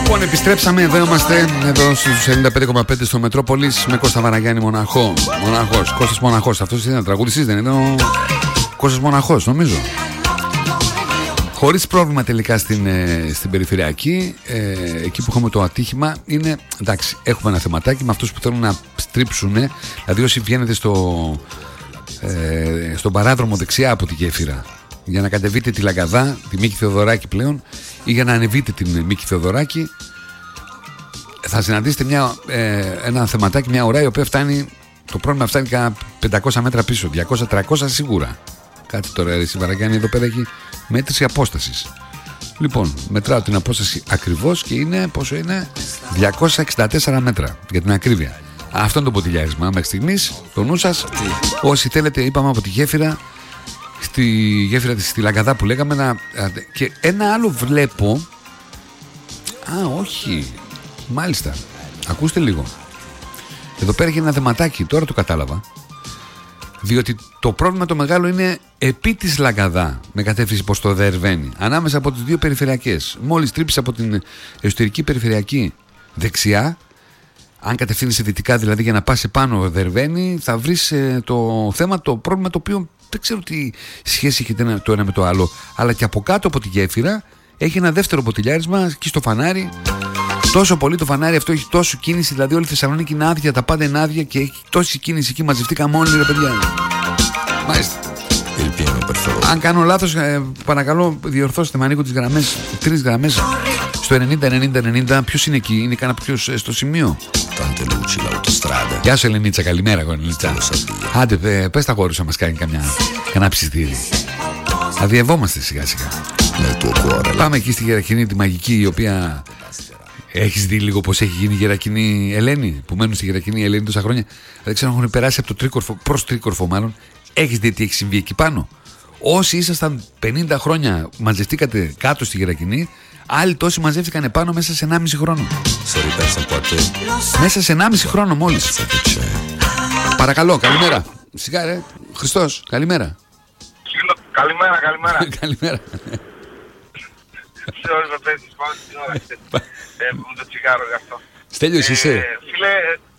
Λοιπόν, επιστρέψαμε. Εδώ είμαστε. Εδώ στους 95,5 στο Μετρόπολης με Κώστα Βαραγιάννη Μοναχό. Μοναχός. Κώστας Μοναχός. Αυτός είναι τραγουδιστής, δεν είναι? Ο Κώστας Μοναχός, νομίζω. Χωρίς πρόβλημα τελικά στην περιφερειακή. Εκεί που έχουμε το ατύχημα είναι. Εντάξει, έχουμε ένα θεματάκι με αυτούς που θέλουν να στρίψουν. Δηλαδή, όσοι βγαίνετε στον παράδρομο δεξιά από τη γέφυρα για να κατεβείτε τη Λαγκαδά, τη Μίκη Θεοδωράκη πλέον, ή για να ανεβείτε την Μίκη Θεοδωράκη, θα συναντήσετε ένα θεματάκι, μια ουρά η οποία φτάνει. Το πρόβλημα φτάνει κάνα 500 μέτρα πίσω, 200-300 σίγουρα. Κάτι τώρα, εσύ Βαραγιάννη, εδώ πέρα έχει μέτρηση απόστασης. Λοιπόν, μετράω την απόσταση ακριβώς και είναι, πόσο είναι? 264 μέτρα για την ακρίβεια. Αυτό είναι το ποτηλιάρισμα μέχρι στιγμής. Το νου σας, όσοι θέλετε, είπαμε από τη γέφυρα, στη γέφυρα στη Λαγκαδά που λέγαμε. Και ένα άλλο βλέπω. Όχι. Μάλιστα. Ακούστε λίγο. Εδώ πέρα έχει ένα θεματάκι. Τώρα το κατάλαβα. Διότι το πρόβλημα το μεγάλο είναι επί της Λαγκαδά, με κατεύθυνση προς το Δερβαίνη, ανάμεσα από τις δύο περιφερειακές. Μόλις τρύψεις από την εσωτερική περιφερειακή δεξιά, αν κατευθύνεσαι δυτικά δηλαδή για να πας επάνω Δερβαίνη, θα βρεις το θέμα, το πρόβλημα το οποίο δεν ξέρω τι σχέση έχει το ένα με το άλλο. Αλλά και από κάτω από τη γέφυρα έχει ένα δεύτερο ποτηλιάρισμα εκεί στο φανάρι. Τόσο πολύ το φανάρι αυτό, έχει τόσο κίνηση. Δηλαδή όλη η Θεσσαλονίκη είναι άδεια, τα πάντα είναι άδεια και έχει τόση κίνηση εκεί. Μαζευτήκαμε όλοι, ρε παιδιά. Μάλιστα. Αν κάνω λάθος, παρακαλώ διορθώστε με, ανοίγω τις γραμμές. 3 γραμμές στο 90-90-90. Ποιος είναι εκεί? Είναι κάποιος στο σημείο? Γεια σου Ελενίτσα, καλημέρα Ελενίτσα. Άντε πες τα κόρους να μας κάνει κανένα ψιστήρι. Αδιευόμαστε σιγά σιγά. Πάμε εκεί στη Γερακινή τη μαγική, η οποία... Έχεις δει λίγο πως έχει γίνει η Γερακινή Ελένη, που μένουν στη Γερακινή Ελένη τόσα χρόνια? Δεν ξέρω αν έχουν περάσει από το Τρίκορφο, προς Τρίκορφο μάλλον. Έχεις δει τι έχει συμβεί εκεί πάνω? Όσοι ήσασταν 50 χρόνια μαζευτήκατε κάτω στη Γερακινή, άλλοι τόσοι μαζεύτηκαν επάνω μέσα σε 1,5 χρόνο. Μέσα σε 1,5 χρόνο μόλις. Παρακαλώ, καλημέρα. Σιγά ρε, Χριστός, καλημέρα. Καλημέρα. Καλημέρα. Σε όλες με παίζεις, πάμε στην ώρα. Έχουμε το τσιγάρο γι' αυτό. Στέλιος είσαι? Φίλε,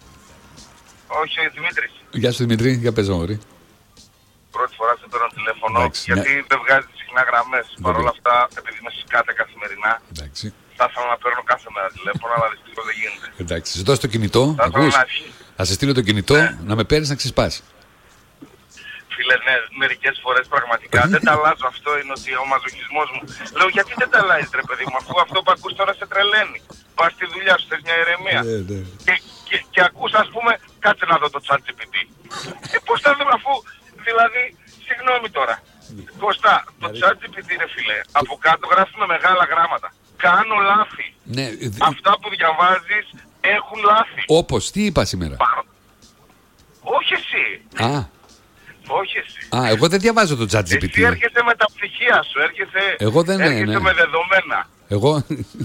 όχι, ο Δημήτρης. Γεια σου Δημήτρη, για πες μωρή. Πρώτη φορά σε παίρνω τηλέφωνο, γιατί δεν βγάζει συχνά γραμμές. Παρ' όλα αυτά, επειδή με συσκάτε καθημερινά, θα ήθελα να παίρνω κάθε μέρα τηλέφωνο, αλλά δυστυχώς δεν γίνεται. Εντάξει, σε δώσω το κινητό, ακούς? Θα σε στείλω το κινητό, να με παίρνεις να ξεσπάσει. Φίλε, ναι, μερικές φορές πραγματικά δεν τα αλλάζω. Αυτό είναι ότι ο μαζοχισμός μου. Λέω, γιατί δεν τα αλλάζεις ρε παιδί μου, αφού αυτό που ακούς τώρα σε τρελαίνει. Πας στη δουλειά σου, θες μια ηρεμία. Και ακούς, ας πούμε, κάτσε να δω το ChatGPT. Πώς θα δούμε, αφού, δηλαδή, συγγνώμη τώρα. Κώστα, το ChatGPT ρε φίλε, από κάτω γράφει με μεγάλα γράμματα. Κάνω λάθη. Αυτά που διαβάζεις έχουν λάθη. Όπως, τι είπα σήμερα? Όχι εσύ. Όχι εσύ. Εγώ δεν διαβάζω το ChatGPT. Εσύ έρχεσαι με τα πτυχία σου, έρχεσαι με δεδομένα. Εγώ...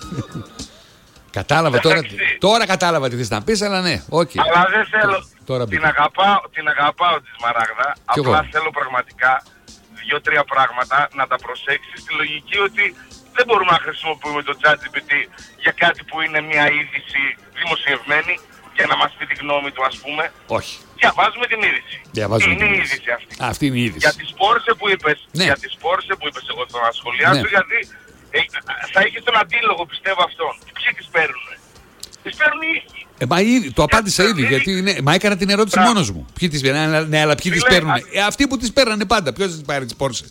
Κατάλαβα τώρα κατάλαβα τι θες να πεις, αλλά ναι, okay. Αλλά δεν θέλω, την αγαπάω τη Σμαράγδα, απλά θέλω πραγματικά 2-3 πράγματα να τα προσέξεις στη λογική ότι δεν μπορούμε να χρησιμοποιούμε το ChatGPT για κάτι που είναι μια είδηση δημοσιευμένη και να μας πει τη γνώμη του, ας πούμε. Όχι. Διαβάζουμε την είδηση. Είναι η είδηση αυτή. Αυτή είναι η είδηση. Για τις Porsche που είπες, εγώ θέλω να σχολιάσω, γιατί θα είχες τον αντίλογο, πιστεύω αυτόν. Ποιοι τις παίρνουνε? Τις παίρνουν οι ίδιοι. Το απάντησα ήδη, γιατί μα έκανα την ερώτηση μόνος μου. Ποιοι τις παίρνουν? Ναι, αλλά ποιοι τις παίρνουνε? Αυτοί που τις παίρνανε πάντα. Ποιος τις πάρει τις Porsche?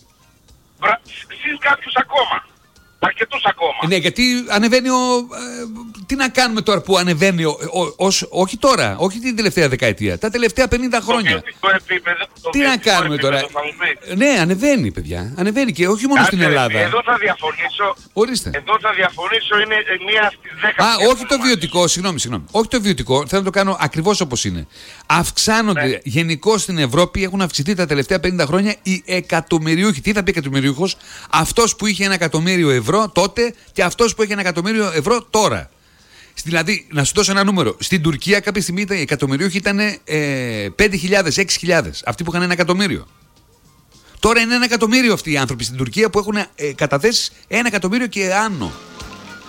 Συν κάποιους ακόμα. Αρκετούς ακόμα. Ναι, γιατί ανεβαίνει τι να κάνουμε τώρα που ανεβαίνει όχι τώρα, όχι την τελευταία δεκαετία, τα τελευταία 50 χρόνια. Τι να κάνουμε τώρα? Ναι, ανεβαίνει παιδιά, ανεβαίνει και όχι μόνο στην Ελλάδα. Εδώ θα διαφωνήσω. Ορίστε. Εδώ θα διαφωνήσω, είναι μία στις 10. Όχι το βιωτικό, συγγνώμη. Όχι το βιωτικό, θέλω να το κάνω ακριβώς όπως είναι. Αυξάνονται γενικώς στην Ευρώπη, έχουν αυξηθεί τα τελευταία 50 χρόνια οι εκατομμυριούχοι. Τι θα πει εκατομμυριούχος? Αυτός που είχε 1 εκατομμύριο ευρώ τότε και αυτός που έχει 1 εκατομμύριο ευρώ τώρα. Δηλαδή, να σου δώσω ένα νούμερο. Στην Τουρκία κάποια στιγμή οι εκατομμυριούχοι ήταν 5.000, 6.000. Αυτοί που είχαν 1 εκατομμύριο. Τώρα είναι 1 εκατομμύριο αυτοί οι άνθρωποι στην Τουρκία που έχουν καταθέσεις 1 εκατομμύριο και άνω.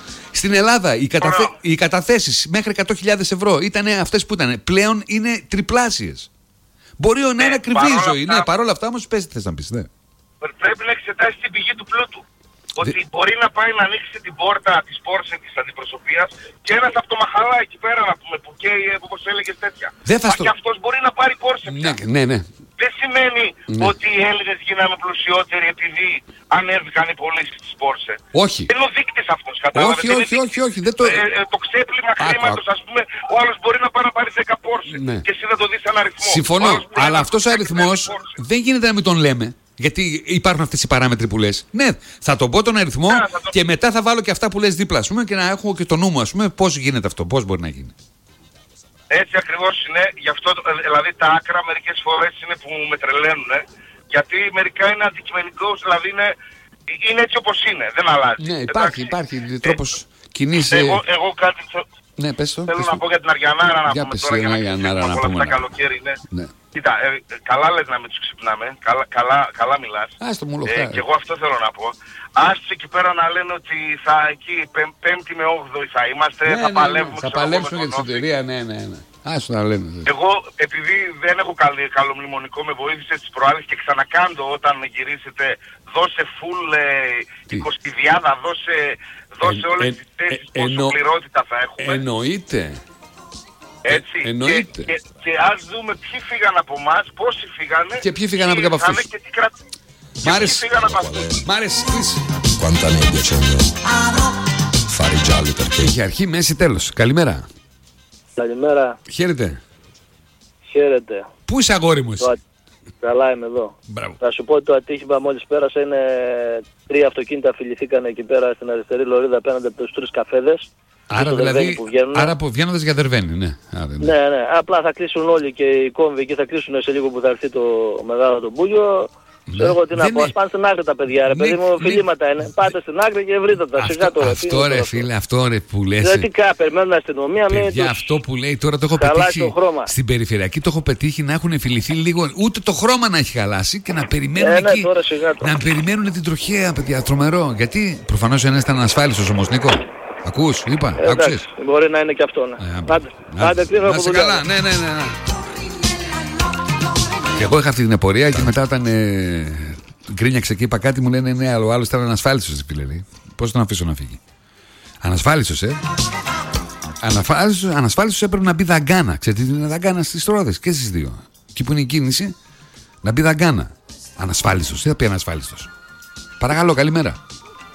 Στην Ελλάδα οι καταθέσεις μέχρι 100.000 ευρώ ήταν αυτές που ήταν. Πλέον είναι τριπλάσιες. Μπορεί να είναι ακριβή η ζωή. Ναι, παρόλα αυτά όμως πες τι θες να πεις. Ναι. Πρέπει να εξετάσει την πηγή του πλούτου. Ότι μπορεί να πάει να ανοίξει την πόρτα της Πόρσε της αντιπροσωπείας και ένας από το μαχαλά εκεί πέρα να πούμε που καίει όπως έλεγες τέτοια. Και αυτός μπορεί να πάρει Πόρσε πια. Ναι. Δεν σημαίνει ότι οι Έλληνες γίναμε πλουσιότεροι επειδή ανέβηκαν οι πωλήσεις της Πόρσε. Όχι. Είναι ο δείκτης αυτός, κατάλαβες. Όχι. Δεν το... το ξέπλυμα χρήματος, ας πούμε, ο άλλος μπορεί να πάει να πάρει 10 Πόρσε και εσύ να το δεις ένα αριθμό. Συμφωνώ, αλλά αυτός ο αριθμός δεν γίνεται να μην τον λέμε. Γιατί υπάρχουν αυτές οι παράμετροι που λες. Ναι, θα τον πω τον αριθμό και μετά θα βάλω και αυτά που λες δίπλα, ας πούμε, και να έχω και το νου μου, ας πούμε, πώς γίνεται αυτό, πώς μπορεί να γίνει. Έτσι ακριβώς είναι, γι' αυτό δηλαδή τα άκρα μερικές φορές είναι που με τρελαίνουν, γιατί μερικά είναι αντικειμενικός, δηλαδή είναι έτσι όπως είναι, δεν αλλάζει. Ναι, υπάρχει τρόπος κοινής... Εγώ κάτι ναι, πες το, θέλω να πω για την Αριανάρα, να πούμε τώρα για να πούμε όλα καλοκαίρι, ναι. Κοίτα, καλά λες να μην τους ξυπνάμε, καλά μιλάς. Και εγώ αυτό θέλω να πω. Άσε εκεί πέρα να λένε ότι θα εκεί 5η με 8η θα είμαστε, θα παλεύουμε. Θα παλέψουμε για τη σωτηρία, ναι. Άσε να λένε. Εγώ επειδή δεν έχω καλό μνημονικό, με βοήθησε τις προάλλες και ξανακάντω όταν γυρίσετε, δώσε full 20 δώσε όλες τις θέσεις, πόσο πληρότητα θα έχουμε. Εννοείται. Έτσι. Και ας δούμε ποιοι φύγαν από εμάς, πόσοι φύγανε και ποιοι φύγαν από αυτούς. Μ' άρεσε. Quanta nebbia c'è fare i gialli perché. Έχει αρχή, μέση, τέλος. Καλημέρα. Καλημέρα. Χαίρετε. Πού είσαι αγόρι μου εσύ? Καλά είμαι εδώ. Μπράβο. Θα σου πω ότι το ατύχημα μόλις πέρασε είναι 3 αυτοκίνητα φιληθήκαν εκεί πέρα στην αριστερή λωρίδα απέναντι από τους 3 καφέδες. Άρα δηλαδή, βγαίνοντας για Δερβαίνη, ναι. Ναι, απλά θα κλείσουν όλοι και οι κόμβοι εκεί θα κλείσουν σε λίγο που θα έρθει το μεγάλο το μπούλιο. Ξέρω εγώ τι να πω, ας πάνε στην άκρη τα παιδιά ρε παιδί μου, φιλήματα είναι. Πάτε στην άκρη και βρείτε τα σιγά τώρα. Αυτό ρε φίλε, αυτό ρε που λες. Δηλαδή περιμένουν αστυνομία. Παιδιά, αυτό που λέει τώρα το έχω πετύχει στην περιφερειακή, το έχω πετύχει να έχουν φιληθεί λίγο, ούτε το χρώμα να έχει χαλάσει και να περιμένουν εκεί. Να περιμένουν την τροχέα, παιδιά, τρομερό. Γιατί προφανώς ένας ήταν ανασφάλιστος όμως, Νίκο. Ακούς, είπα, άκουσες. Μπορεί να είναι και αυτό, Άντε, κλείνω από δουλειά. Ναι. Και εγώ είχα αυτή την απορία και μετά όταν γκρίνιαξε και είπα κάτι μου λένε ναι, αλλά ο άλλος ήταν ανασφάλιστος, φίλε. Πώς τον αφήσω να φύγει? Ανασφάλιστος, Ανασφάλιστος έπρεπε να μπει δαγκάνα. Ξέρετε τι είναι δαγκάνα στις Τρόδες και στις δύο. Εκεί που είναι η κίνηση, να μπει δαγκάνα. Ανασφάλιστος, τι θα πει ανασφάλιστος? Παρακαλώ, καλημέρα.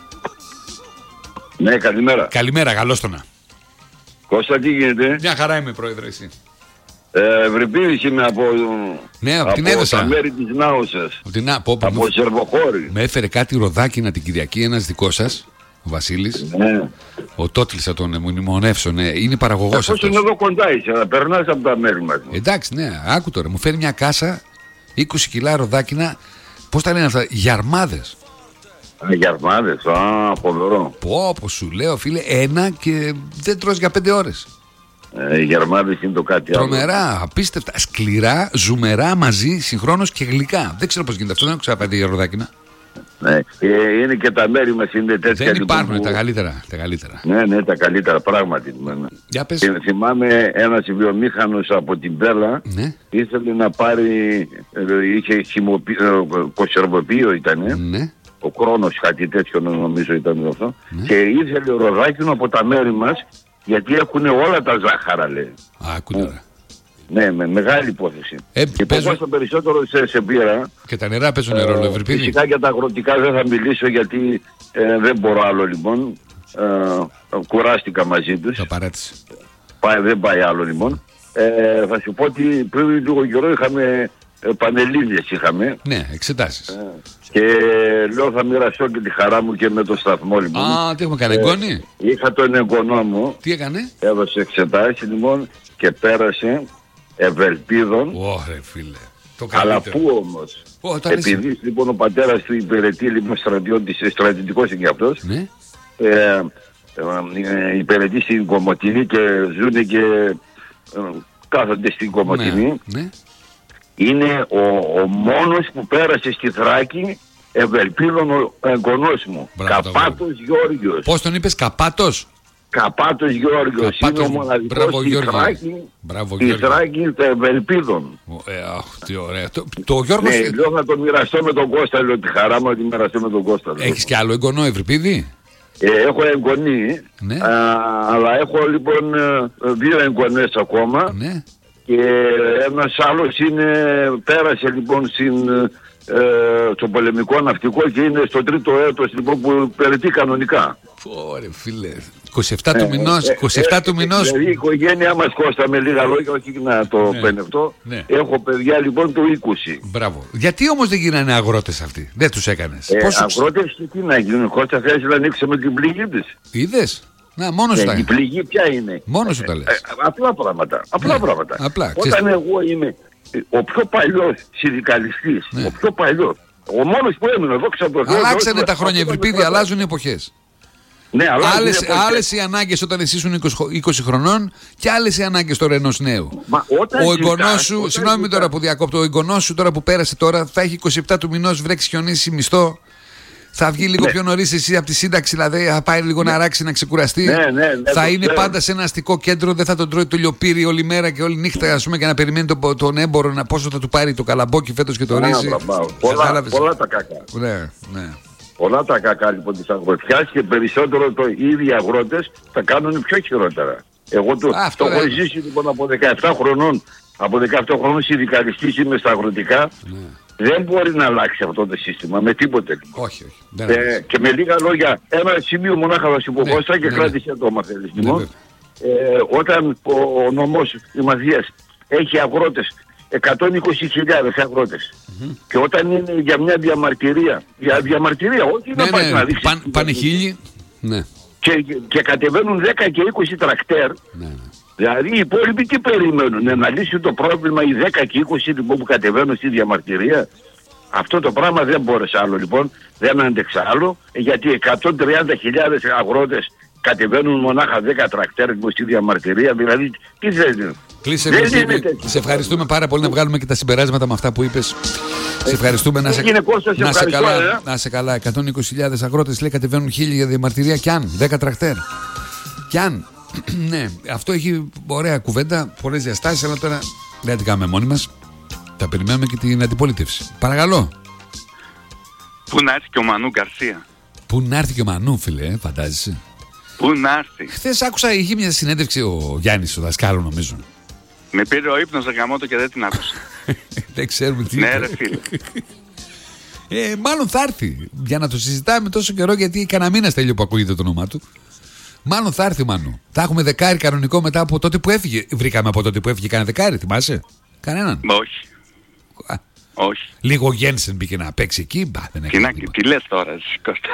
Ναι, καλημέρα. Καλημέρα, καλόστονα. Κώστα, τι γίνεται? Μια χαρά είμαι, πρόεδρε, εσύ. Ευρυπίδης είμαι από την έδωσα. Τα μέρη της Νάωσας. Από Σερβοχώρη. Με έφερε κάτι ροδάκινα την Κυριακή ένας δικός σας, ο Βασίλης. Ναι. Ο Τότλης θα τον μνημονεύσω, ναι. Είναι παραγωγός αυτός. Πώς είναι εδώ κοντά είσαι, να περνάς από τα μέρη μας. Εντάξει, ναι, άκου τώρα. Μου φέρει μια κάσα, 20 κιλά ροδάκινα, πώς τα λένε αυτά, γιαρμάδες. Γιαρμάδες, φοβερό. Πω, σου λέω φίλε, ένα και δεν τρως για 5 ώρες. Οι Γερμάδες είναι το κάτι άλλο. Τρομερά, απίστευτα, σκληρά, ζουμερά μαζί, συγχρόνως και γλυκά. Δεν ξέρω πώς γίνεται αυτό, δεν έχω ξαναπάει για ροδάκινα. Ναι, είναι και τα μέρη μας είναι τέτοια. Δεν υπάρχουν που... τα καλύτερα. Ναι, τα καλύτερα, πράγματι. Για πες. Και θυμάμαι ένας βιομήχανος από την Πέλα, ναι. Ήθελε να πάρει, είχε κονσερβοποιείο ήτανε. Ναι. Ο Κρόνος, κάτι τέτοιο νομίζω ήταν αυτό. Ναι. Και ήθελε ροδάκινο από τα μέρη μας. Γιατί έχουν όλα τα ζάχαρα, λέει. Άκου τώρα. Ναι, με μεγάλη υπόθεση. Και παίζω το περισσότερο σε μπύρα. Και τα νερά παίζουν ρόλο, Ευρυπίδη. Φυσικά για τα αγροτικά δεν θα μιλήσω γιατί δεν μπορώ άλλο λοιπόν. Κουράστηκα μαζί τους. Τα παράτησε. Δεν πάει άλλο λοιπόν. Θα σου πω ότι πριν λίγο καιρό είχαμε πανελλήνιες είχαμε. Ναι, εξετάσεις. Και λέω θα μοιραστώ και τη χαρά μου και με το σταθμό λοιπόν. Τι έχουμε κάνει, εγγόνι? Είχα τον εγγονό μου. Τι έκανε? Έδωσε εξετάσεις λοιπόν και πέρασε Ευελπίδων. Ωραία φίλε. Αλλά πού όμως? Επειδή λοιπόν ο πατέρας του υπηρετεί λοιπόν στρατιωτικός είναι και αυτός. Ναι. Υπηρετεί στην Κομοτηνή και ζουνε και κάθονται στην Κομοτηνή. Ναι. Είναι ο μόνος που πέρασε στη Θράκη Ευελπίδων ο εγγονός μου. Καπάτος Γιώργιος. Πώς τον είπες, Καπάτος? Καπάτος Γιώργος. Είναι ο μοναδικός στη Θράκη των Ευελπίδων. Τι ωραία. Το Γιώργος... Ναι, λέω να το μοιραστώ με τον Κώστα, λέω τη χαρά μου να τη μοιραστώ με τον Κώστα. Έχεις κι άλλο εγγονό Ευρυπίδη? Έχω εγγονή, ναι. Αλλά έχω λοιπόν 2 εγγονές ακόμα, ναι. Και ένας άλλος πέρασε λοιπόν στο πολεμικό ναυτικό και είναι στο 3ο έτος λοιπόν που περιττεί κανονικά. Ωραία φίλε, 27 του μηνός, 27 του μηνός. Δηλαδή η οικογένειά μας, Κώστα, με λίγα λόγια, όχι να το πενευτώ, έχω παιδιά λοιπόν του 20. Μπράβο. Γιατί όμως δεν γίνανε αγρότες αυτοί, δεν τους έκανες? Αγρότες και τι να γίνουν, Κώστα, θέλεις να ανοίξουμε την πληγή της. Είδες? Να, μόνος τα. Η πληγή ποια είναι? Μόνος σου τα λες. Απλά πράγματα. Απλά, όταν εγώ είμαι ο πιο παλιός συνδικαλιστής, ο πιο παλιός, ο μόνος που έμεινε εδώ ξαπλωθώ. Αλλάξανε τα χρόνια, Ευρυπίδη, αλλάζουν οι εποχές. Ναι, άλλες οι ανάγκες όταν εσύ ήσουν 20 χρονών και άλλες οι ανάγκες τώρα ενός νέου. Ο εγγονός σου, συγγνώμη τώρα που διακόπτω, ο εγγονός σου τώρα που πέρασε τώρα θα έχει 27 του μηνός βρέξει χιονίσει μισθό. Θα βγει λίγο πιο νωρίς εσύ από τη σύνταξη, δηλαδή θα πάει λίγο να ράξει, να ξεκουραστεί. Θα είναι πάντα σε ένα αστικό κέντρο, δεν θα τον τρώει το λιοπύρι όλη μέρα και όλη νύχτα, ας πούμε, και να περιμένει τον έμπορο πόσο θα του πάρει το καλαμπόκι φέτος και το ρύζι. Πολλά τα κακά. Ναι. Πολλά τα κακά λοιπόν της αγροτιάς και περισσότερο οι ίδιοι αγρότες θα κάνουν πιο χειρότερα. Εγώ το έχω ζήσει λοιπόν από 17 χρονών. Από 17 χρονών συνδικαλιστής είμαι στα αγροτικά. Δεν μπορεί να αλλάξει αυτό το σύστημα με τίποτε. Όχι. Και με λίγα λόγια, ένα σημείο μονάχα θα σου πω, Κώστα, και κράτησε το άμα θέλεις. Όταν ο νομός η Μαθίας έχει αγρότες, 120.000 αγρότες, και όταν είναι για μια διαμαρτυρία, όχι να πάει να δείξει. Πάνε χίλιοι. Και κατεβαίνουν 10 και 20 τρακτέρ. Δηλαδή οι υπόλοιποι τι περιμένουν, να λύσουν το πρόβλημα οι 10 και 20 λοιπόν που κατεβαίνουν στη διαμαρτυρία? Αυτό το πράγμα δεν μπόρεσε άλλο λοιπόν, δεν άντεξε άλλο, γιατί 130.000 αγρότες κατεβαίνουν μονάχα 10 τρακτέρ στη διαμαρτυρία, δηλαδή τι θέλει. Κλείσε, σε ευχαριστούμε πάρα πολύ, να βγάλουμε και τα συμπεράσματα με αυτά που είπες. Σε ευχαριστούμε, να σε καλά. 120.000 αγρότες λέει κατεβαίνουν 1.000 για διαμαρτυρία κι αν 10 τρακτέρ. Κι αν. Ναι, αυτό έχει ωραία κουβέντα, πολλές διαστάσεις, αλλά τώρα δεν την κάνουμε μόνοι μας. Θα περιμένουμε και την αντιπολίτευση. Παρακαλώ. Πού να έρθει και ο Μανού Γκαρσία? Πού να έρθει και ο Μανού, φίλε, φαντάζεσαι? Πού να έρθει? Χθες άκουσα, είχε μια συνέντευξη ο Γιάννης, ο δασκάλου νομίζω. Με πήρε ο ύπνος γαμώτο και δεν την άκουσα. Δεν ξέρουμε τι. Ναι ρε φίλε. Μάλλον θα έρθει για να το συζητάμε τόσο καιρό, γιατί κανένα μήνα τέλειο που ακούγεται το όνομά του. Μάλλον θα έρθει, Μάνου. Θα έχουμε δεκάρι κανονικό μετά από τότε που έφυγε. Βρήκαμε από τότε που έφυγε κανένα δεκάρι, θυμάσαι? Κανέναν? Όχι. Όχι. Λίγο Γένσεν μπήκε να παίξει εκεί. Τι λες τώρα, εσύ, Κώστα?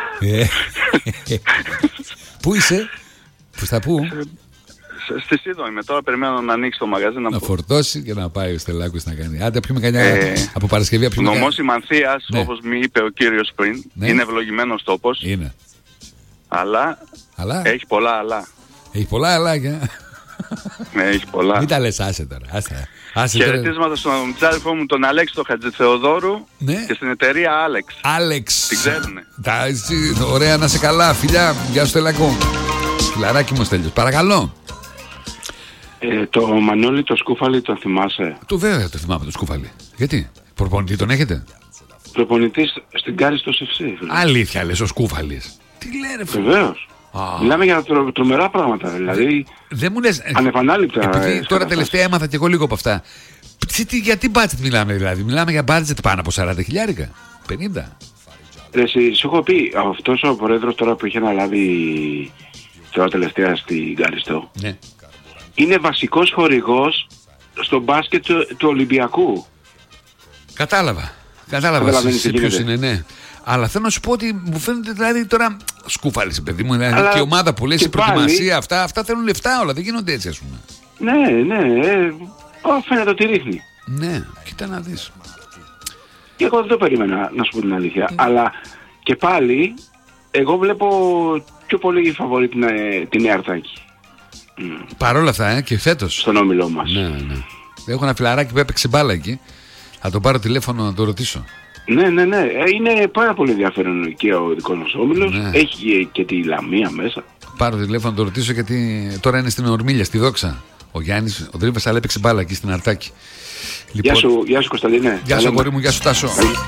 Πού είσαι? Πού? Στη Σίδο είμαι τώρα, περιμένω να ανοίξει το μαγαζί να φορτώσει και να πάει ο Στελάκος να κάνει. Άντε, πιούμε κανένα από Παρασκευή. Ο νομός Ημανθίας, όπως μου είπε ο κύριος πριν, είναι ευλογημένος τόπος. Είναι. Αλλά έχει πολλά αλλά. Έχει πολλά αλλά και... έχει πολλά. Μην τα λες, άσε τώρα. Χαιρετίσματα στον τσάδελφό μου τον Αλέξη τον Χατζηθεοδόρου και στην εταιρεία Άλεξ. Την ξέρουνε. Ωραία, να σε καλά, φιλιά. Γεια σου Στελάκο. Φιλαράκι μου Στέλιος. Παρακαλώ. Το Μανώλη το Σκούφαλη τον θυμάσαι? Βέβαια το θυμάμαι το Σκούφαλη. Γιατί? Προπονητή τον έχετε? Προπονητής στην Κάρη στο Σευσί. Αλήθεια λες ο Σκούφαλης? Τι λέει ρε? Βεβαίως. Μιλάμε για τρομερά πράγματα, δηλαδή δεν μου λες, ανεπανάληπτα. Επειδή τώρα τελευταία έμαθα και εγώ λίγο από αυτά. Γιατί budget μιλάμε δηλαδή? Μιλάμε για budget πάνω από 40.000? 50? Σου έχω πει, αυτός ο πρόεδρος τώρα που είχε αναλάβει τώρα τελευταία στην Καριστό, είναι βασικός χορηγός στο μπάσκετ του Ολυμπιακού. Κατάλαβα σε ποιος είναι, ναι. Αλλά θέλω να σου πω ότι μου φαίνεται δηλαδή τώρα Σκούφαλης, παιδί μου, δηλαδή και η ομάδα που λες, η προετοιμασία, αυτά θέλουν λεφτά όλα, δεν γίνονται έτσι, ας πούμε. Ναι, φαίνεται ότι ρίχνει. Ναι, κοίτα να δεις. Και εγώ δεν το περίμενα, να σου πω την αλήθεια. Αλλά και πάλι, εγώ βλέπω πιο πολύ φαβορί την Ερτάκη. Παρ' όλα αυτά, και φέτος. Στον όμιλό μας. Ναι. Έχω ένα φιλαράκι που έπαιξε μπάλα εκεί. Θα τον πάρω τηλέφωνο να το ρωτήσω. Ναι. Είναι πάρα πολύ ενδιαφέρον και ο δικός μας όμιλος. Έχει και τη Λαμία μέσα. πάρω τηλέφωνο να το ρωτήσω, γιατί τώρα είναι στην Ορμίλια, στη Δόξα. Ο Γιάννης, ο Δρύβας, αλλά έπαιξε μπάλα εκεί στην Αρτάκη. Λοιπόν, γεια σου Κωνσταντίνε. Γεια σου αγόρι μου, γεια σου Τάσο.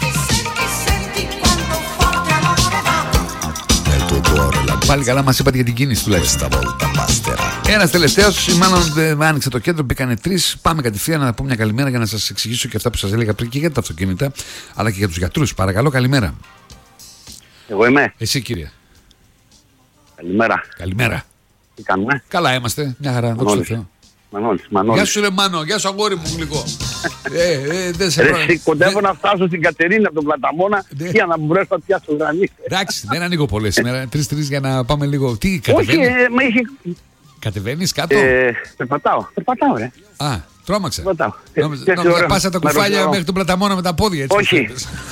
Πάλι καλά μας είπατε για την κίνηση τουλάχιστον. Ένας τελευταίος, μάλλον άνοιξε το κέντρο, μπήκανε 3. Πάμε κατευθείαν να πούμε μια καλημέρα για να σας εξηγήσω και αυτά που σας έλεγα πριν και για τα αυτοκίνητα, αλλά και για τους γιατρούς. Παρακαλώ, καλημέρα. Εγώ είμαι. Εσύ κύριε. Καλημέρα. Καλημέρα. Τι κάνουμε? Καλά είμαστε, μια χαρά. Δόξα τω Θεώ. Μανώλης. Γεια σου ρε Μάνο, γεια σου αγόρι μου γλυκό. Δεν σε κοντεύω να φτάσω στην Κατερίνα από τον Πλαταμόνα για να μπορέσω να πιάσω γραμμή. Εντάξει, δεν ανοίγω πολλές σήμερα. 3-3 για να πάμε λίγο. Τι κατεβαίνει? Όχι, με είχε... Κατεβαίνεις κάτω? Περπατάω ρε. Α, τρόμαξα. Νόμιζα πάσα τα κουφάλια μέχρι τον Πλαταμόνα με τα πόδια, έτσι. Όχι.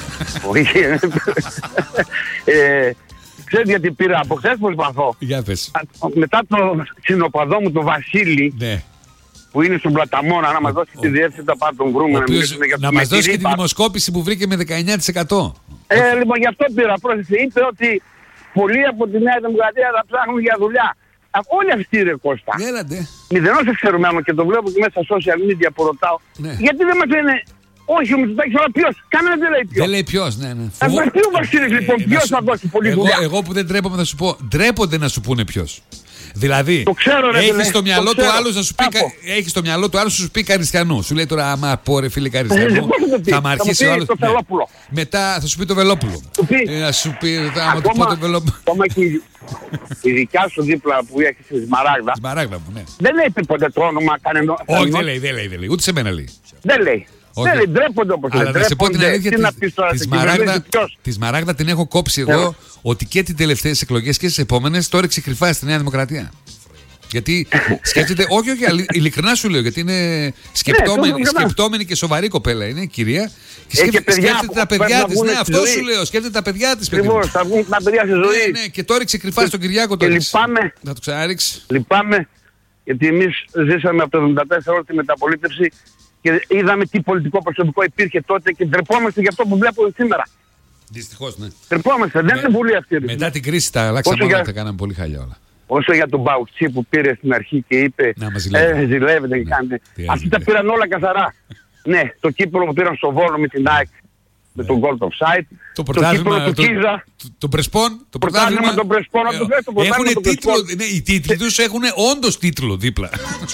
Ξέρετε γιατί πήρα από χθες, προσπαθώ. Για πες. Μετά το συνοπαδό μου, το Βασίλη, που είναι στον Πλαταμόνα, να μας δώσει τη διεύθυνση, θα πάρω τον βρούμε. Να μας δώσει και τη δημοσκόπηση που βρήκε με 19%. Λοιπόν, γι' αυτό πήρα. Πρόσθεση, είπε ότι πολλοί από τη Νέα Δημοκρατία θα ψάχνουν για δουλειά. Όλοι αυτοί ρε Κώστα. Έλατε. Μηδενός εξαιρουμένο και το βλέπω και μέσα στα social media που ρωτάω. Γιατί δεν μας λένε? Όχι, ο Μητσοτάκης, αλλά ποιος? Κανένα δεν λέει ποιος. Δεν λέει ποιος, ναι. Θα βρεθεί ο Βασίλης λοιπόν, ποιος θα δώσει πολλή δουλειά. Εγώ που δεν τρέπομαι θα σου πω, ντρέπονται να σου πούνε ποιος. Δηλαδή, έχεις στο μυαλό του άλλου να σου πει, έχεις στο μυαλό του άλλου σου πει Καριστιανού. Σου λέει τώρα, άμα πω ρε φίλε Καριστιανού, θα μ' αρχίσει ο άλλος. Μετά θα σου πει το Βελόπουλο. Θα σου πει, άμα του πω το Βελόπουλο. Ακόμα και η δικιά σου δίπλα που έχεις στη Σμαράγδα. Σμαράγδα μου, ναι. Δεν λέει ποτέ το όνομα κανένα. Όχι, δεν λέει. Ούτε σε μένα λέει. Δεν λέει. Δεν λέει, ντρέπονται όπως λέει. Αλλά να σε πω την αλήθεια, τη Σμαράγδα την έχω κόψει εγώ, ότι και τις τελευταίες εκλογές και τις επόμενες το έριξε κρυφά στη Νέα Δημοκρατία. Γιατί σκέφτεται, όχι, ειλικρινά σου λέω, γιατί είναι σκεπτόμενη και σοβαρή κοπέλα. Είναι κυρία και σκέφτεται τα παιδιά της. Ναι, αυτό σου λέω, σκέφτεται τα παιδιά της. Ακριβώς, θα βγουν τα παιδιά στη ζωή. Ναι, και το έριξε κρυφά στον Κυριάκο τώρα. Θα το ξαναρίξει. Λυπάμαι, γιατί εμείς ζήσαμε από το 1974 όλη τη μεταπολίτευση. Και είδαμε τι πολιτικό προσωπικό υπήρχε τότε και ντρεπόμαστε για αυτό που βλέπουμε σήμερα. Δυστυχώς, ναι. Ντρεπόμαστε, δεν είναι πολύ αυτή. Μετά την κρίση τα αλλάξαμε όλα, τα κάναμε πολύ χαλιά όλα. Όσο για τον Μπαουτσί που πήρε στην αρχή και είπε ζηλεύετε και κάνετε. Αυτοί τα πήραν όλα καθαρά. Ναι, το κύπελο που πήραν στο Βόλο με την ΑΕΚ, με τον Gold Offside. Το κύπελο του Κίζα. Το Πρεσπόν. Το πρωτάθλημα των Πρεσπών. Έχουν τίτλο, οι τίτλοι τους έχουν όντως τίτλο δίπλα.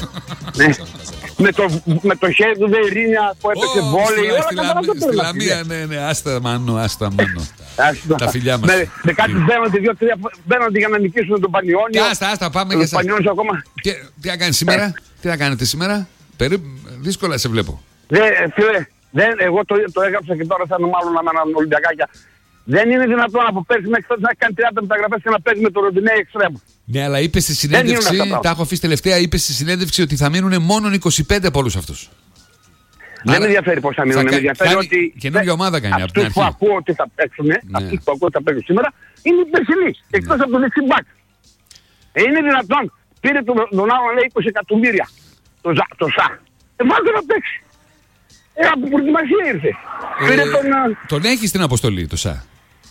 Με το χέρι του Βερίνια που έπαιξε βόλεϊ. Στη Λαμία, ναι, άστα μάνο. Τα φιλιά μας. Με κάτι μπαίνονται για να νικήσουν τον Πανιόνιο. Άστα, πάμε για σας. Τι θα κάνεις σήμερα? Τι θα κάνετε σήμερα? Δύσκολα σε βλέπω. Φίλε, εγώ το έγραψα και τώρα θα είναι μάλλον με έναν Ολυμπιακάκια. Δεν είναι δυνατόν από πέρσι μέχρι τότε να κάνει 30 μεταγραφές και να παίζει με το Ροντινέι εξτρέμ. Ναι, αλλά είπε στη συνέντευξη, τα έχω αφήσει τελευταία, είπε στη συνέντευξη ότι θα μείνουν μόνο 25 από όλους αυτούς. Δεν με ενδιαφέρει πώς θα μείνουν. Με ενδιαφέρει ότι καινούργια ομάδα κάνει από την αρχή. Αυτούς που ακούω ότι θα παίξουν, αυτούς που ακούω ότι θα παίξουν σήμερα, είναι οι περσινοί, εκτός από το δεξιμπάκ. Είναι δυνατόν, πήρε τον άλλο λέει 20 εκατομμύρια, το ΣΑ. Βάλτε να παίξει. Από προετοιμασία ήρθε. Τον έχει στην αποστολή το ΣΑ?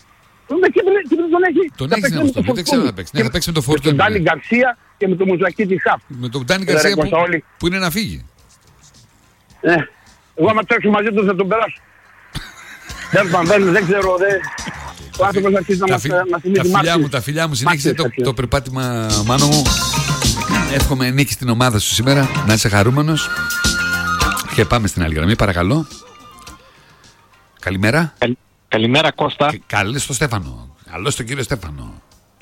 Τον έχει στην αποστολή, δεν ξέρω να παίξει. Ναι, θα παίξει με το Φόρτο. Με τον Ντάνι Γκαρσία και με τον Μουζακί τη Χαφ. Με τον Ντάνι Γκαρσία που είναι να φύγει. Εγώ άμα τρέξω μαζί του θα τον περάσω. Δεν ξέρω. Ο άνθρωπος αρχίζει να μας θυμίζει μάχη. Τα φιλιά μου, συνέχισε το περπάτημα Μάνο μου. Εύχομαι νίκη στην ομάδα σου σήμερα, να είσαι χαρούμενος. Και πάμε στην άλλη γραμμή, παρακαλώ. Καλημέρα. Καλημέρα Κώστα. Καλώς στο Στέφανο. Καλώς στον κύριο Στέφανο.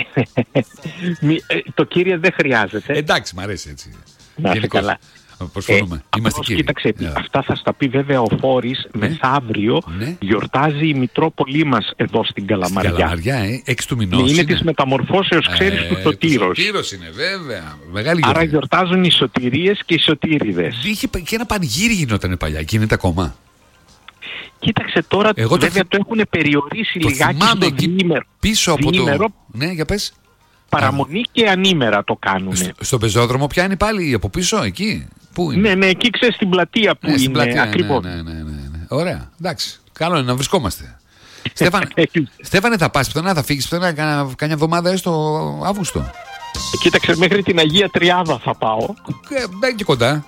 Το κύριε δεν χρειάζεται. Εντάξει, μ' αρέσει έτσι. Να είσαι καλά. Προσφωνούμε. Είμαστε κύριοι. Κοίταξε, αυτά θα στα πει βέβαια ο Φόρης. Μεθαύριο γιορτάζει η Μητρόπολη μας εδώ στην Καλαμαριά. Στην Καλαμαριά, 6 του μηνός. Είναι της μεταμορφώσεως, ξέρεις, του Σωτήρος. Σωτήρος είναι, βέβαια. Μεγάλη άρα γιορτάζουν οι σωτηρίες και οι σωτήριδες. Είχε και ένα πανηγύρι γινόταν παλιά. Γίνεται ακόμα. Κοίταξε τώρα, βέβαια το έχουν περιορίσει λιγάκι στο διήμερο. Πίσω από το... Ναι, για πες. Παραμονή και ανήμερα το κάνουν. Στον πεζόδρομο πιάνει πάλι από πίσω εκεί. Πού είναι? Ναι, εκεί ξέρεις στην πλατεία που είναι. Στην πλατεία, ακριβώς. Ναι. Ωραία, εντάξει. Καλό είναι να βρισκόμαστε. Στέφανε, θα πας πουθενά, θα φύγεις πουθενά καμιά εβδομάδα έστω Αύγουστο? Κοίταξε, μέχρι την Αγία Τριάδα θα πάω. Και κοντά.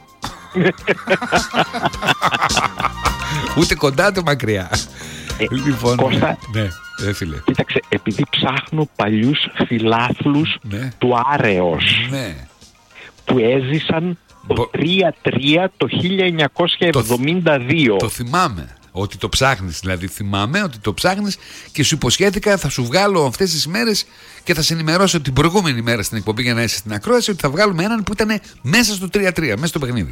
Ούτε κοντά ούτε μακριά. Λοιπόν, Κώστα, ναι, φίλε. Κοίταξε, επειδή ψάχνω παλιούς φιλάθλους του Άρεος, που έζησαν το 3-3 το 1972. Το θυμάμαι. Ότι το ψάχνεις, δηλαδή θυμάμαι ότι το ψάχνεις και σου υποσχέθηκα θα σου βγάλω αυτές τις μέρες και θα σε ενημερώσω την προηγούμενη μέρα στην εκπομπή για να είσαι στην ακρόαση ότι θα βγάλουμε έναν που ήταν μέσα στο 3-3, μέσα στο παιχνίδι.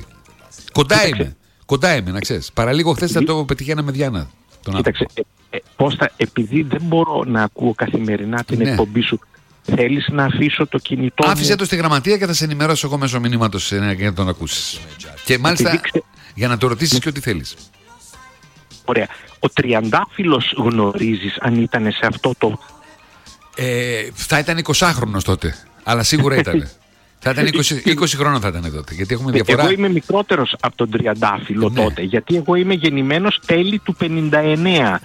Κοντά είμαι, να ξέρεις. Παραλίγο χθες θα το πετυχαίναμε Διάννα. Κοίταξε, Κώστα, επειδή δεν μπορώ να ακούω καθημερινά την εκπομπή σου, θέλεις να αφήσω το κινητό μου? Άφησε το στη γραμματεία και θα σε ενημερώσω εγώ μέσω μηνύματος για να τον ακούσεις. Και μάλιστα για να το ρωτήσεις και ό,τι θέλεις. Ωραία. Ο Τριαντάφυλλος γνωρίζεις αν ήταν σε αυτό το... Θα ήταν 20χρονος τότε, αλλά σίγουρα ήταν. Θα ήταν 20 χρόνων θα ήταν τότε, γιατί έχουμε διαφορά. Εγώ είμαι μικρότερος από τον Τριαντάφυλλο τότε, γιατί εγώ είμαι γεννημένος τέλη του 59, 1959.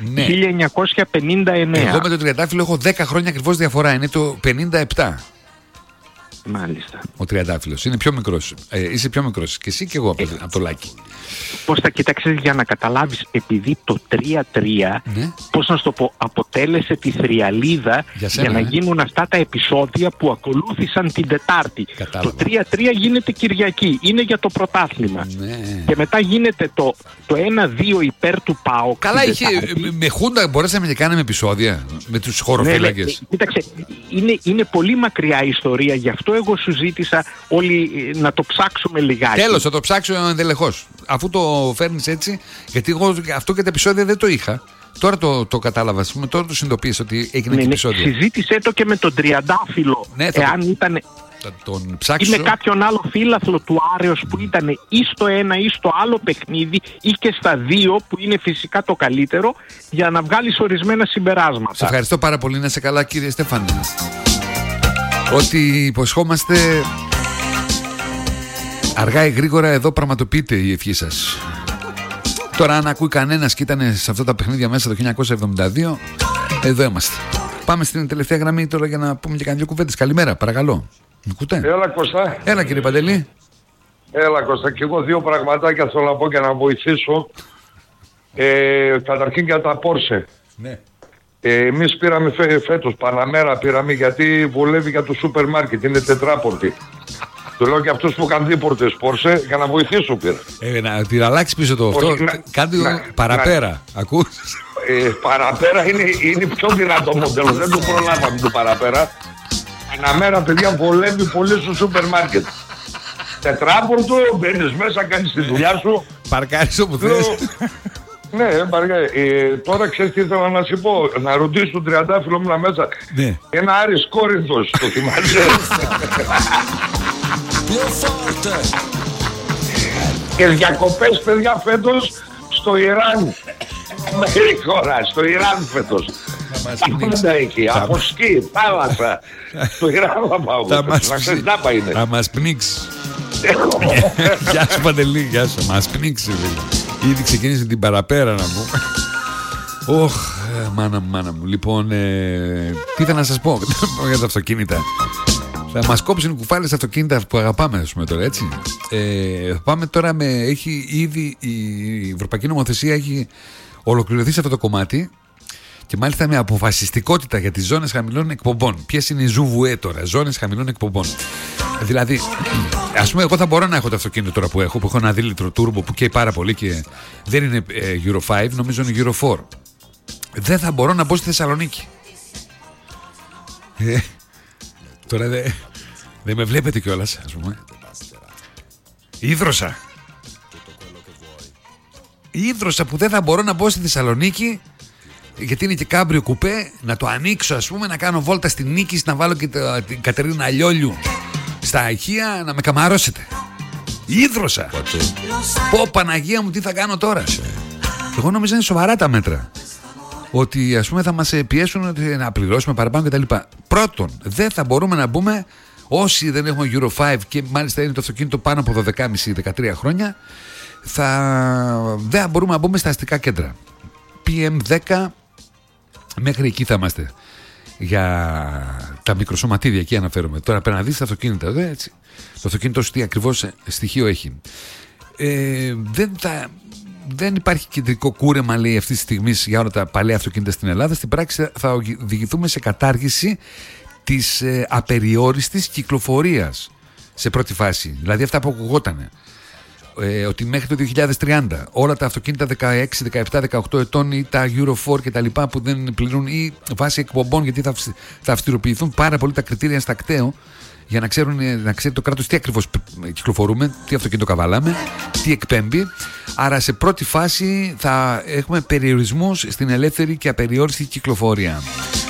Εγώ με τον Τριαντάφυλλο έχω 10 χρόνια ακριβώς διαφορά, είναι το 57. Μάλιστα. Ο Τριαντάφυλλος είναι πιο μικρός. Είσαι πιο μικρός και εσύ και εγώ από το Λάκη. Πώς θα κοίταξες για να καταλάβεις, επειδή το 3-3, πώς να σου το πω, αποτέλεσε τη θριαλίδα για να γίνουν αυτά τα επεισόδια που ακολούθησαν την Τετάρτη. Το 3-3 γίνεται Κυριακή, είναι για το πρωτάθλημα. Και μετά γίνεται το 1-2 υπέρ του ΠΑΟΚ. Καλά, είχε, με Χούντα μπορέσαμε και κάναμε επεισόδια με τους χωροφύλακες. Κοίταξε, είναι πολύ μακριά η ιστορία, γι' αυτό εγώ σου ζήτησα όλοι να το ψάξουμε λιγάκι. Τέλος, θα το ψάξω ενδελεχώς. Αφού το φέρνεις έτσι, γιατί εγώ αυτό και τα επεισόδια δεν το είχα. Τώρα το κατάλαβα, τώρα το συνειδητοποίησα ότι έγινε και επεισόδιο. Συζήτησέ το και με τον Τριαντάφυλλο. Εάν ήταν. Τον ψάξω. Ή με κάποιον άλλο φίλαθλο του Άρεος που ήταν ή στο ένα ή στο άλλο παιχνίδι ή και στα δύο, που είναι φυσικά το καλύτερο, για να βγάλεις ορισμένα συμπεράσματα. Σε ευχαριστώ πάρα πολύ, να είσαι καλά, κύριε Στέφανε. Ό,τι υποσχόμαστε, αργά ή γρήγορα εδώ πραγματοποιείται η ευχή σας. Τώρα αν ακούει κανένας και ήταν σε αυτά τα παιχνίδια μέσα το 1972, εδώ είμαστε. Πάμε στην τελευταία γραμμή τώρα για να πούμε και κανένα δυο κουβέντες. Καλημέρα, παρακαλώ. Με ακούτε? Έλα Κωστά. Έλα κύριε Παντελή. Έλα Κωστά, και εγώ δύο πραγματάκια θέλω να πω και να βοηθήσω. Καταρχήν για τα Porsche. Ναι. Εμείς πήραμε φέτος Παναμέρα, πήραμε γιατί βολεύει για το σούπερ μάρκετ, είναι τετράπορτη. Του λέω και αυτούς που είχαν δίπορτες Porsche για να βοηθήσω πήρα. Να την αλλάξει πίσω το αυτό, κάντε παραπέρα, ακούς? Παραπέρα είναι πιο δυνατό μοντέλο, δεν το προλάβαμε το παραπέρα. Παναμέρα παιδιά βολεύει πολύ στο σούπερ μάρκετ. Τετράπορτο, μπαίνεις μέσα, κάνεις τη δουλειά σου. Παρκάρεις όπου θες. Ναι, τώρα ξέρεις τι ήθελα να σου πω, να ρωτήσω τον Τριαντάφυλλο μου μέσα. Ναι. Ένα Άρης Κόρινθος, το θυμάσαι? Και διακοπές παιδιά φέτος στο Ιράν. Μεγάλη χώρα, στο Ιράν φέτος. Πάντα εκεί, από σκι, θάλασσα. Στο Ιράν θα πάω, θα μας πνίξει. Γεια σου Παντελή, γεια σου, μας πνίξει. Ήδη ξεκίνησε την παραπέρα να πούμε. Ωχ, μάνα μου. Λοιπόν, τι θα να σας πω για τα αυτοκίνητα. Θα μας κόψουν κουφάλες αυτοκίνητα που αγαπάμε, ας πούμε τώρα, έτσι. Πάμε τώρα έχει ήδη η Ευρωπαϊκή Νομοθεσία έχει ολοκληρωθεί σε αυτό το κομμάτι και μάλιστα με αποφασιστικότητα για τις ζώνες χαμηλών εκπομπών. Ποιες είναι οι ζουβουέ τώρα, ζώνες χαμηλών εκπομπών. Δηλαδή, ας πούμε, εγώ θα μπορώ να έχω το αυτοκίνητο τώρα που έχω ένα 2 turbo που καίει πάρα πολύ και δεν είναι Euro 5, νομίζω είναι Euro 4. Δεν θα μπορώ να μπω στη Θεσσαλονίκη. Τώρα δεν με βλέπετε κιόλας, ας πούμε. Ίδρωσα που δεν θα μπορώ να μπω στη Θεσσαλονίκη γιατί είναι και κάμπριο κουπέ, να το ανοίξω ας πούμε, να κάνω βόλτα στη Νίκη, να βάλω και την Κατερίνα Λιόλιου στα ηχεία να με καμαρώσετε. Ίδρωσα. Πω Παναγία μου, τι θα κάνω τώρα. Εγώ νόμιζα είναι σοβαρά τα μέτρα, ότι ας πούμε θα μας πιέσουν να πληρώσουμε παραπάνω κτλ. Πρώτον, δεν θα μπορούμε να μπούμε όσοι δεν έχουμε Euro 5 και μάλιστα είναι το αυτοκίνητο πάνω από 12,5-13 χρόνια, δεν μπορούμε να μπούμε στα αστικά κέντρα. PM10 μέχρι εκεί θα είμαστε. για τα μικροσωματίδια, εκεί αναφέρομαι. Τώρα πρέπει να δεις τα αυτοκίνητα, έτσι. Το αυτοκίνητο τι ακριβώς στοιχείο έχει. Δεν υπάρχει κεντρικό κούρεμα, λέει, αυτή τη στιγμή για όλα τα παλαιά αυτοκίνητα στην Ελλάδα. Στην πράξη θα οδηγηθούμε σε κατάργηση της απεριόριστης κυκλοφορίας σε πρώτη φάση. Δηλαδή αυτά που ακουγότανε. Ότι μέχρι το 2030 όλα τα αυτοκίνητα 16, 17, 18 ετών ή τα Euro 4 και τα λοιπά που δεν πληρούν ή βάσει εκπομπών, γιατί θα αυστηροποιηθούν πάρα πολύ τα κριτήρια στα κταίο για να ξέρει το κράτος τι ακριβώς κυκλοφορούμε, τι αυτοκίνητο καβαλάμε, τι εκπέμπει. Άρα σε πρώτη φάση θα έχουμε περιορισμούς στην ελεύθερη και απεριόριστη κυκλοφορία.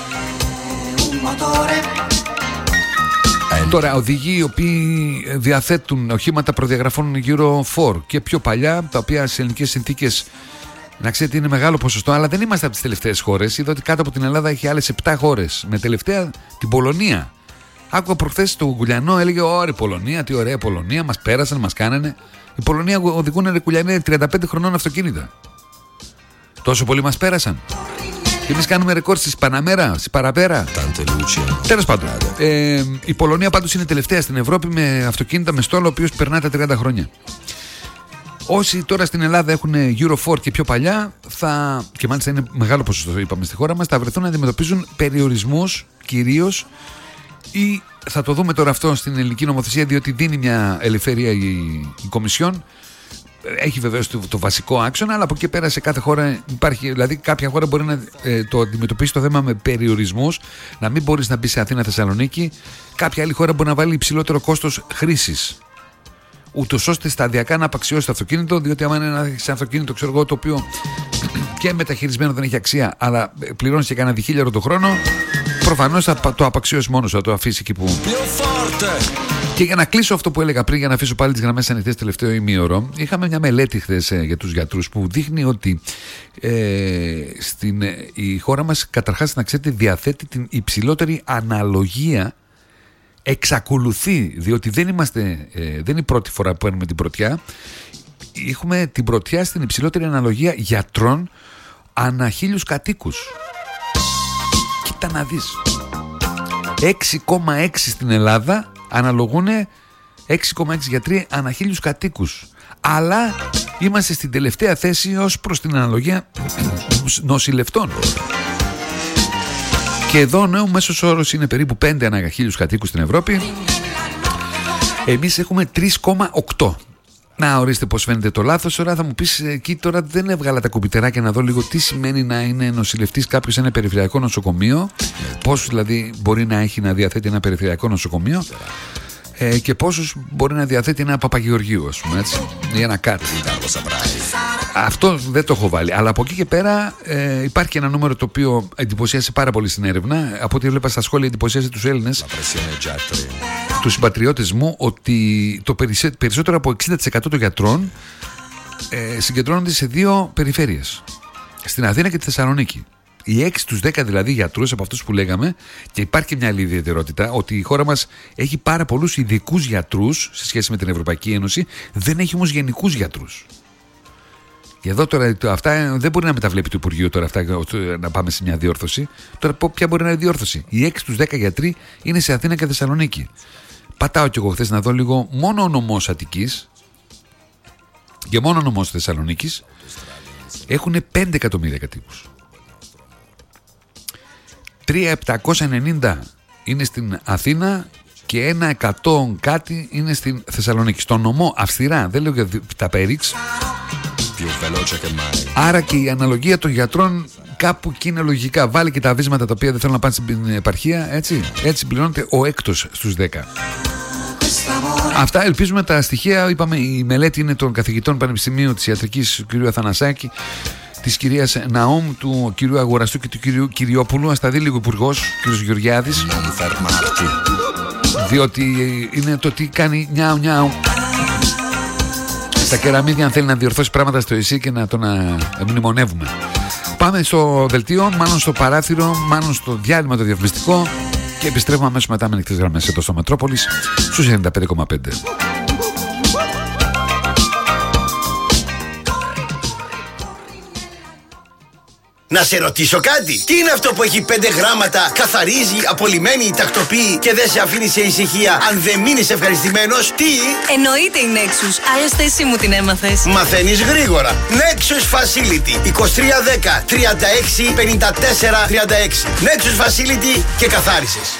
Τώρα, οδηγοί οι οποίοι διαθέτουν οχήματα προδιαγραφών Euro 4 και πιο παλιά, τα οποία σε ελληνικές συνθήκες, να ξέρετε, είναι μεγάλο ποσοστό, αλλά δεν είμαστε από τις τελευταίες χώρες. Είδα ότι κάτω από την Ελλάδα έχει άλλες 7 χώρες, με τελευταία την Πολωνία. Άκουγα προχθές το Γουλιανό, έλεγε: Ωραία, Πολωνία, τι ωραία Πολωνία, μας πέρασαν, μας κάνανε. Η Πολωνία οδηγούν ρε Κουλιανέ 35 χρονών αυτοκίνητα. Τόσο πολύ μας πέρασαν. Και εμείς κάνουμε ρεκόρ στις Παναμέρα, στις Παραπέρα. Τέλος πάντων. Η Πολωνία πάντως είναι τελευταία στην Ευρώπη με αυτοκίνητα με στόλο, ο οποίος περνά τα 30 χρόνια. Όσοι τώρα στην Ελλάδα έχουν Euro 4 και πιο παλιά, και μάλιστα είναι μεγάλο ποσοστό, είπαμε, στη χώρα μας, θα βρεθούν να αντιμετωπίζουν περιορισμούς κυρίως, ή θα το δούμε τώρα αυτό στην ελληνική νομοθεσία, διότι δίνει μια ελευθερία η Κομισιόν. Έχει βεβαίως το βασικό άξονα, αλλά από εκεί πέρα σε κάθε χώρα υπάρχει. Δηλαδή, κάποια χώρα μπορεί να το αντιμετωπίσει το θέμα με περιορισμούς, να μην μπορείς να μπει σε Αθήνα, Θεσσαλονίκη. Κάποια άλλη χώρα μπορεί να βάλει υψηλότερο κόστος χρήσης, ούτως ώστε σταδιακά να απαξιώσει το αυτοκίνητο. Διότι, άμα είναι ένα αυτοκίνητο, ξέρω εγώ, το οποίο και μεταχειρισμένο δεν έχει αξία, αλλά πληρώνει και κανένα διχίλιαρο το χρόνο, προφανώς θα το απαξιώσει μόνος, θα το αφήσει εκεί που. Και για να κλείσω αυτό που έλεγα πριν, για να αφήσω πάλι τις γραμμές ανοιχτές τελευταίο ημίωρο, είχαμε μια μελέτη χθες για τους γιατρούς που δείχνει ότι η χώρα μας, καταρχάς να ξέρετε, διαθέτει την υψηλότερη αναλογία. Εξακολουθεί, διότι δεν είναι η πρώτη φορά που παίρνουμε την πρωτιά. Έχουμε την πρωτιά στην υψηλότερη αναλογία γιατρών ανά 1.000 κατοίκους. Κοίτα να δεις. 6,6 στην Ελλάδα αναλογούν 6,6 γιατροί ανά 1.000 κατοίκους. Αλλά είμαστε στην τελευταία θέση ως προς την αναλογία νοσηλευτών. Και εδώ ο μέσος όρος είναι περίπου 5 ανά 1.000 κατοίκους στην Ευρώπη. Εμείς έχουμε 3,8. Να, ορίστε πώς φαίνεται το λάθος. Τώρα θα μου πεις, εκεί τώρα δεν έβγαλα τα κομπιτεράκια να δω λίγο τι σημαίνει να είναι νοσηλευτής κάποιος σε ένα περιφερειακό νοσοκομείο. Πόσους δηλαδή μπορεί να έχει να διαθέτει ένα περιφερειακό νοσοκομείο και πόσους μπορεί να διαθέτει ένα Παπαγεωργίου, ας πούμε, έτσι, ή ένα κάτι. Αυτό δεν το έχω βάλει. Αλλά από εκεί και πέρα υπάρχει ένα νούμερο το οποίο εντυπωσίασε πάρα πολύ στην έρευνα. Από ό,τι έβλεπα στα σχόλια, εντυπωσίασε τους Έλληνες, τους συμπατριώτες μου, ότι το περισσότερο από 60% των γιατρών συγκεντρώνονται σε 2 περιφέρειες, στην Αθήνα και τη Θεσσαλονίκη. Οι 6 στους 10 δηλαδή γιατρούς από αυτούς που λέγαμε, και υπάρχει και μια άλλη ιδιαιτερότητα, ότι η χώρα μας έχει πάρα πολλούς ειδικούς γιατρούς σε σχέση με την Ευρωπαϊκή Ένωση, δεν έχει όμως γενικούς γιατρούς. Και εδώ τώρα αυτά δεν μπορεί να μεταβλέπει το Υπουργείο τώρα αυτά, να πάμε σε μια διόρθωση. Τώρα ποια μπορεί να είναι διόρθωση? Οι 6 στους 10 γιατροί είναι σε Αθήνα και Θεσσαλονίκη. Πατάω κι εγώ χθες να δω λίγο, μόνο ο νομός Αττικής και μόνο ο νομός Θεσσαλονίκης έχουν 5 εκατομμύρια κατοίκους. 3.790 είναι στην Αθήνα και 1.100 κάτι είναι στην Θεσσαλονίκη. Στον νομό αυστηρά, δεν λέω για τα πέριξ. Άρα και η αναλογία των γιατρών κάπου εκεί είναι λογικά. Βάλει και τα βίσματα τα οποία δεν θέλουν να πάνε στην επαρχία. Έτσι πληρώνεται ο 6 στους 10. Αυτά ελπίζουμε τα στοιχεία. Είπαμε, η μελέτη είναι των καθηγητών Πανεπιστημίου της Ιατρικής του κ. Αθανασάκη, της κυρίας Ναούμ, του κ. Αγοραστού και του κ. Κυριόπουλου. Ας τα δει λίγο ο υπουργός, κ. Γεωργιάδης, διότι είναι το τι κάνει νιάου νιάου στα κεραμίδια, αν θέλει να διορθώσει πράγματα στο ΕΣΥ και να τον μνημονεύουμε. Πάμε στο δελτίο, μάλλον στο παράθυρο, μάλλον στο διάλειμμα το διαφημιστικό, και επιστρέφουμε αμέσως μετά με ανοιχτές γραμμές εδώ στο Μετρόπολης στους 95,5. Να σε ρωτήσω κάτι. Τι είναι αυτό που έχει 5 γράμματα, καθαρίζει, απολυμμένει, τακτοποιεί και δεν σε αφήνει σε ησυχία αν δεν μείνεις ευχαριστημένος? Τι? Εννοείται η Nexus. Άλλωστε εσύ μου την έμαθες. Μαθαίνεις γρήγορα. Nexus Facility 2310 36 54 36. Nexus Facility και καθάρισες.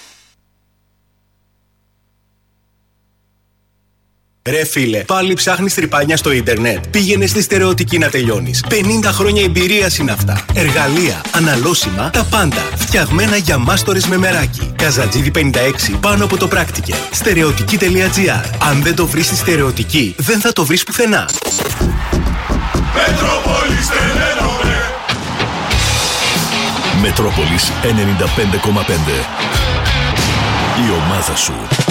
Ρε φίλε, πάλι ψάχνεις τρυπάνια στο ίντερνετ? Πήγαινε στη Στερεωτική να τελειώνεις. 50 χρόνια εμπειρίας είναι αυτά. Εργαλεία, αναλώσιμα, τα πάντα. Φτιαγμένα για μάστορες με μεράκι. Καζατζίδι 56 πάνω από το πράκτικε. Στερεωτική.gr. Αν δεν το βρεις στη Στερεωτική, δεν θα το βρεις πουθενά. Μετρόπολης τελένομαι. Μετρόπολης 95,5. Η ομάδα σου.